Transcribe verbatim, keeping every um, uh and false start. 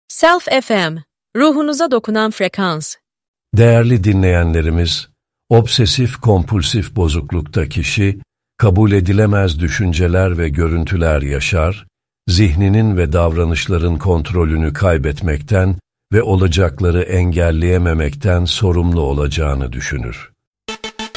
Self F M, ruhunuza dokunan frekans. Değerli dinleyenlerimiz, obsesif kompulsif bozuklukta kişi, kabul edilemez düşünceler ve görüntüler yaşar, zihninin ve davranışların kontrolünü kaybetmekten ve olacakları engelleyememekten sorumlu olacağını düşünür.